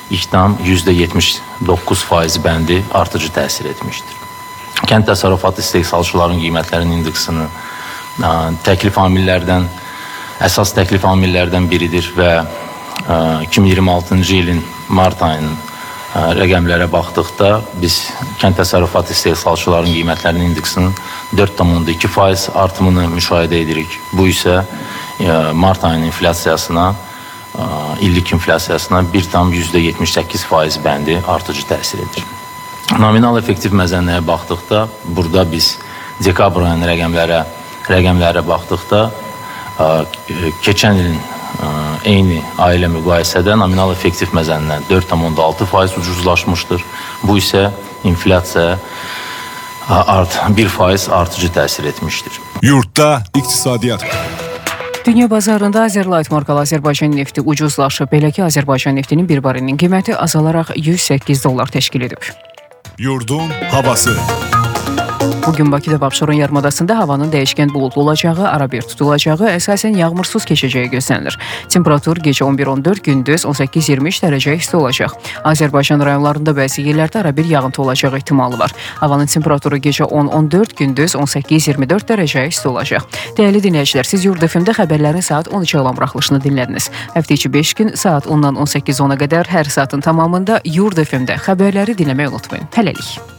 iqdam %79% bəndi artıcı təsir etmişdir. Kənd təsərrüfatı istehsalçıların qiymətlərinin indeksini əsas təklif amillərdən biridir və 2026-cı ilin mart ayının rəqəmlərə baxdıqda biz kənd təsərrüfatı istehsalçıların qiymətlərinin indeksinin 4,2% artımını müşahidə edirik. Bu isə mart ayının inflyasiyasına, illik inflyasiyasına 1,78% bəndi artıcı təsir edir. Nominal effektiv məzənnəyə baxdıqda, burada biz dekabr ayının rəqəmlərə baxdıqda, keçən ilin eyni ailə müqayisədə nominal effektiv məzənnə 4,6% ucuzlaşmışdır. Bu isə inflyasiya 1% artıcı təsir etmişdir. Yurtda iqtisadiyyat. Dünya bazarında Azerlight markalı Azərbaycan nefti ucuzlaşıb. Belə ki, Azərbaycan neftinin bir barelinin qiyməti azalaraq $108 təşkil edib. Yurdun havası. Bugün Bakıda və Abşeron yarımadasında havanın dəyişkən buludlu olacağı, arabir tutulacağı, əsasən yağmursuz keçəcəyi gözlənilir. Temperatur gecə 11-14, gündüz 18-23 dərəcə isti olacaq. Azərbaycan rayonlarında bəzi yerlərdə arabir yağıntı olacağı ehtimalı var. Havanın temperaturu gecə 10-14, gündüz 18-24 dərəcə isti olacaq. Dəyərli dinləyicilər, siz Yurd FM-də xəbərlərin saat 12 olan buraxılışını dinlədiniz. Həftə içi 5 gün saat 10-dan 18-10-a qədər hər saatın tamamında Yurd FM-də xəbərləri dinləməyi unutmayın. Hələlik.